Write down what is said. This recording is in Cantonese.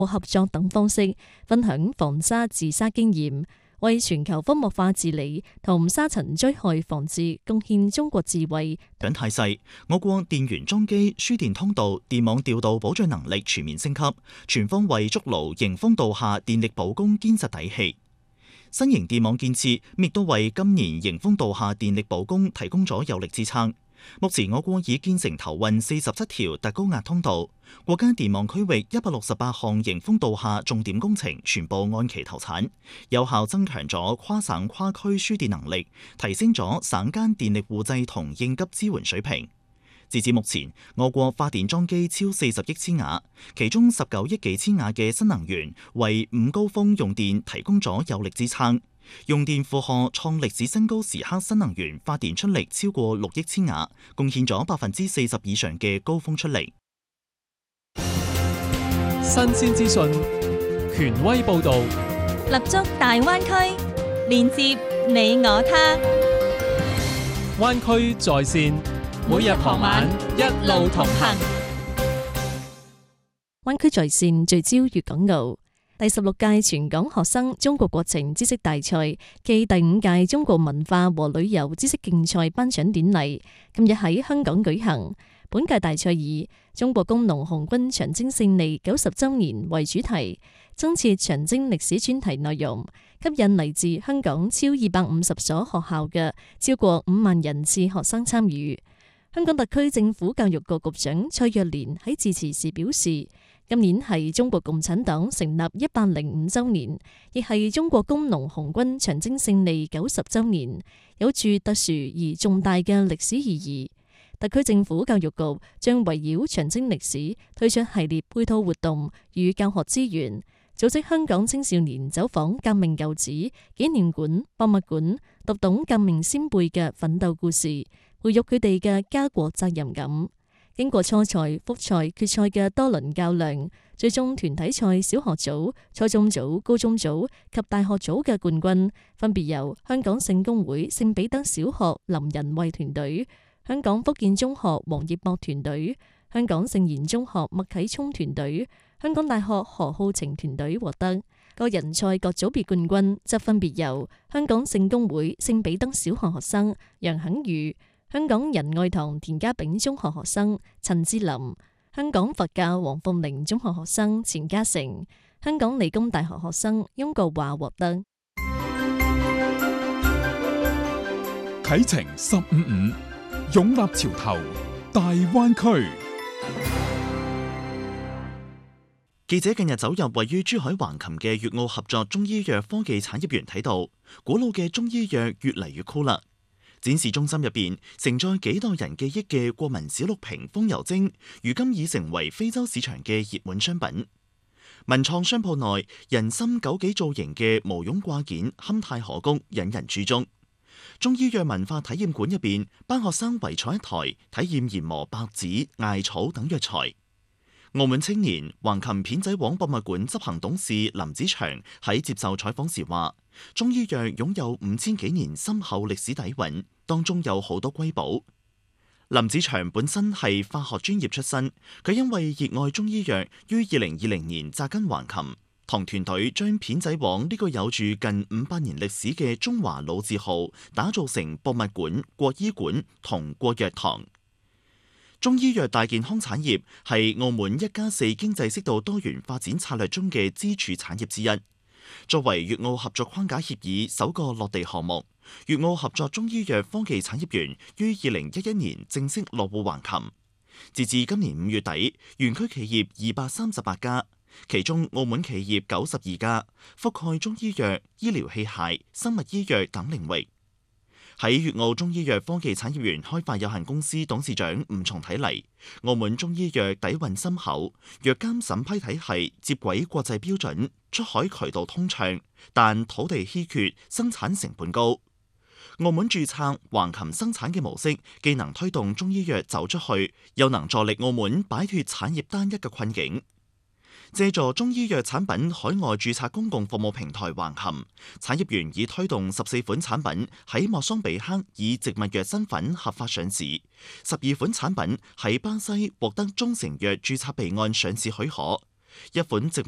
合作等方式，分享防沙治沙經驗，為全球荒漠化治理同沙塵災害防治貢獻中國智慧。 緊太細，我國電源裝機、輸電通道、電網調度保障能力全面升級，全方位築牢迎風度夏電力保供堅實底氣。新型電網建設亦都為今年迎風度夏電力保供提供咗有力支撐。目前我國已建成投運47條特高壓通道，國家電網區域168項迎風度夏重點工程全部按期投產，有效增強咗跨省跨區輸電能力，提升咗省間電力互濟同應急支援水平。截至目前，我國發電裝機超40億千瓦，其中19億幾千瓦嘅新能源為5高峰用電提供咗有力支撐，用電負荷創歷史新高時刻新能源發電出力超過6億千瓦，貢獻咗40%以上嘅高峰出力。 新鮮資訊，權威報導， 立足大灣區，連接你我他。 灣區在線，每日傍晚一路同行。 灣區在線聚焦粵港澳。第16屆全港學生中國國情知識大賽暨第5屆中國文化和旅遊知識競賽頒獎典禮今日喺香港舉行。本屆大賽以中國工農紅軍長征勝利90週年為主題，增設長征歷史專題內容，吸引嚟自香港超250所學校嘅超過5萬人次學生參與。香港特區政府教育局局長蔡若蓮喺致辭時表示，今年係中國共產黨成立105週年，亦係中國工農紅軍長征勝利90週年，有住特殊而重大嘅歷史意義。特區政府教育局將圍繞長征歷史推出系列配套活動與教學資源，組織香港青少年走訪革命舊址、紀念館、博物館，讀懂革命先輩嘅奮鬥故事，培育佢哋嘅家國責任感。經過初賽、複賽、決賽嘅多輪較量，最終團體賽小學組、初中組、高中組及大學組嘅冠軍分別由香港聖公會聖彼得小學林仁慧團隊、香港福建中學黃業博團隊、香港聖言中學麥啟聰團隊、香港大學何浩晴團隊獲得。個人賽各組別冠軍則分別由香港聖公會聖彼得小學學生楊肯宇、香港仁愛堂田家炳中學學生陳志林、香港佛教黃鳳玲中學學生錢嘉誠、香港理工大學學生翁國華獲得。 啟程155，擁立潮頭，大灣區。 記者近日走入位於珠海橫琴嘅粵澳合作中醫藥科技產業園，睇到古老嘅中醫藥越嚟越酷啦。展示中心入邊承載幾代人記憶嘅國民小綠瓶風油精，如今已成為非洲市場嘅熱門商品。文創商鋪內人參枸杞造型嘅毛絨掛件堪太可谷，引人注目。中醫藥文化體驗館入邊，班學生圍坐一台，體驗研磨白芷、艾草等藥材。澳門青年橫琴片仔癀博物館執行董事林子祥喺接受採訪時話，中醫藥擁有5000幾年深厚歷史底蘊，當中有好多瑰寶。林子祥本身係化學專業出身，佢因為熱愛中醫藥，於2020年扎根橫琴，同團隊將片仔癀呢個有住近500年歷史嘅中華老字號打造成博物館、國醫館同國藥堂。中醫藥大健康產業係澳門1+4經濟適度多元發展策略中嘅支柱產業之一。作為粵澳合作框架協議首個落地項目，粵澳合作中醫藥科技產業園於2011年正式落戶橫琴。截至今年5月底，園區企業238家，其中澳門企業92家，覆蓋中醫藥、醫療器械、生物醫藥等領域。喺粵澳中醫藥科技產業園開發有限公司董事長吳松睇嚟，澳門中醫藥底蘊深厚，藥監審批體系接軌國際標準，出海渠道通暢，但土地稀缺，生產成本高。澳門註冊橫琴生產嘅模式，既能推動中醫藥走出去，又能助力澳門擺脫產業單一嘅困境。借助中醫藥產品海外註冊公共服務平台橫琴，產業園已推動14款產品喺莫桑比克以植物藥身份合法上市，12款產品喺巴西獲得中成藥註冊備案上市許可，一款植物